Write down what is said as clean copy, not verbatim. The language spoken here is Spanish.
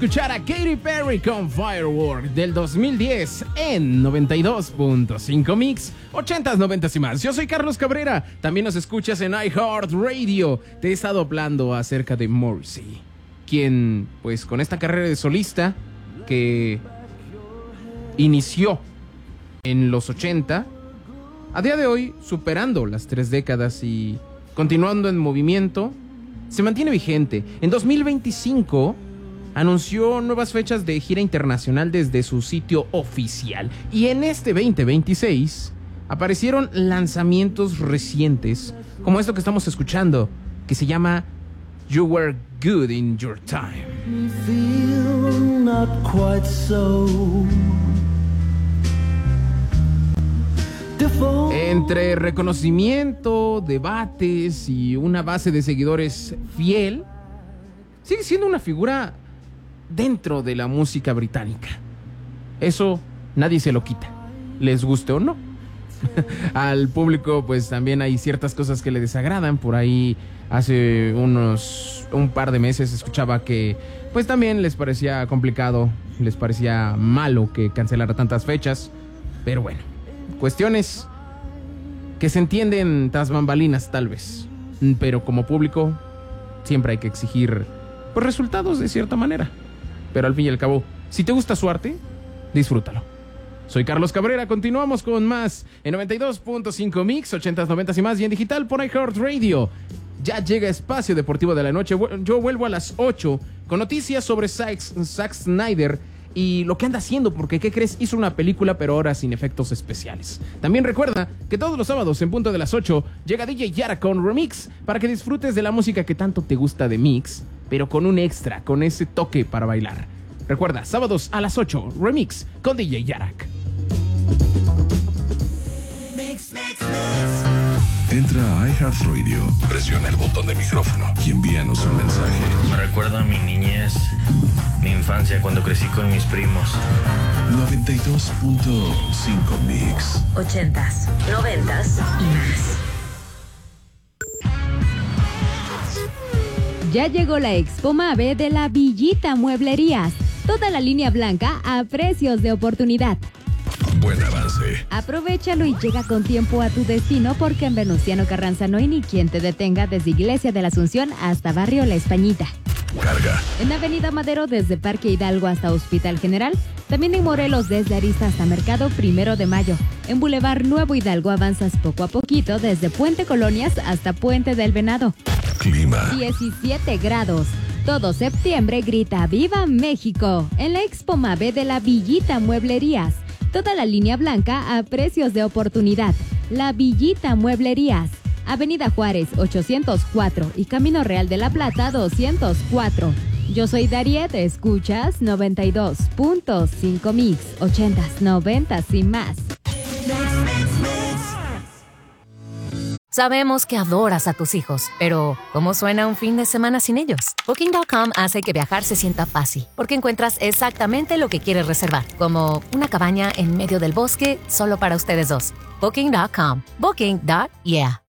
Escuchar a Katy Perry con Firework del 2010 en 92.5 Mix, 80s, 90s y más. Yo soy Carlos Cabrera, también nos escuchas en iHeartRadio. Te he estado hablando acerca de Morrissey, quien pues con esta carrera de solista que inició en los 80, a día de hoy superando las 3 décadas y continuando en movimiento, se mantiene vigente. En 2025 anunció nuevas fechas de gira internacional desde su sitio oficial. Y en este 2026 aparecieron lanzamientos recientes, como esto que estamos escuchando, que se llama You Were Good in Your Time. Feel not quite so. Entre reconocimiento, debates y una base de seguidores fiel, sigue siendo una figura dentro de la música británica. Eso nadie se lo quita, les guste o no. Al público pues también hay ciertas cosas que le desagradan. Por ahí hace un par de meses escuchaba que pues también les parecía complicado, les parecía malo que cancelara tantas fechas. Pero bueno, cuestiones que se entienden tras bambalinas tal vez. Pero como público siempre hay que exigir pues resultados de cierta manera. Pero al fin y al cabo, si te gusta su arte, disfrútalo. Soy Carlos Cabrera, continuamos con más en 92.5 Mix, 80s, 90s y más, y en digital por iHeartRadio. Ya llega Espacio Deportivo de la Noche. Yo vuelvo a las 8 con noticias sobre Zack Snyder y lo que anda haciendo, porque ¿qué crees? Hizo una película pero ahora sin efectos especiales. También recuerda que todos los sábados en punto de las 8 llega DJ Yara con Remix para que disfrutes de la música que tanto te gusta de Mix, pero con un extra, con ese toque para bailar. Recuerda, sábados a las 8, Remix con DJ Yarak. Entra a iHeartRadio, presiona el botón de micrófono y envíanos un mensaje. Me recuerda a mi niñez, mi infancia cuando crecí con mis primos. 92.5 Mix. 80s, 90s y más. Ya llegó la Expo Mave de la Villita Mueblerías. Toda la línea blanca a precios de oportunidad. Buen avance. Aprovechalo y llega con tiempo a tu destino, porque en Venustiano Carranza no hay ni quien te detenga desde Iglesia de la Asunción hasta Barrio La Españita. Carga. En Avenida Madero desde Parque Hidalgo hasta Hospital General. También en Morelos desde Arista hasta Mercado 1 de Mayo. En Boulevard Nuevo Hidalgo avanzas poco a poquito desde Puente Colonias hasta Puente del Venado. Clima. 17 grados. Todo septiembre grita ¡Viva México! En la Expo Mave de la Villita Mueblerías. Toda la línea blanca a precios de oportunidad. La Villita Mueblerías. Avenida Juárez 804 y Camino Real de la Plata 204. Yo soy Dariet, escuchas 92.5 Mix, 80s, 90s y más. Sabemos que adoras a tus hijos, pero ¿cómo suena un fin de semana sin ellos? Booking.com hace que viajar se sienta fácil, porque encuentras exactamente lo que quieres reservar, como una cabaña en medio del bosque solo para ustedes dos. Booking.com. Booking.yeah.